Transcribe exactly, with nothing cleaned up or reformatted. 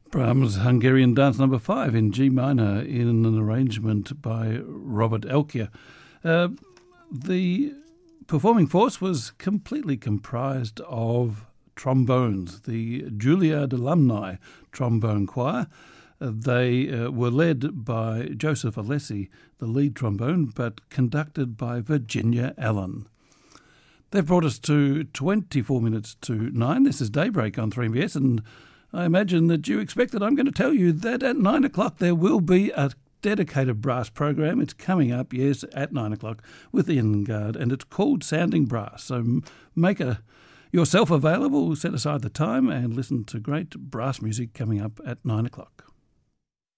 Brahms' Hungarian Dance Number Five in G minor in an arrangement by Robert Elkier. Uh, the performing force was completely comprised of trombones, the Juilliard Alumni Trombone Choir. Uh, they uh, were led by Joseph Alessi, the lead trombone, but conducted by Virginia Allen. They've brought us to twenty-four minutes to nine. This is Daybreak on three M B S, and I imagine that you expect that I'm going to tell you that at nine o'clock there will be a dedicated brass program. It's coming up, yes, at nine o'clock with Ian Guard, and it's called Sounding Brass. So make a, yourself available, set aside the time, and listen to great brass music coming up at nine o'clock.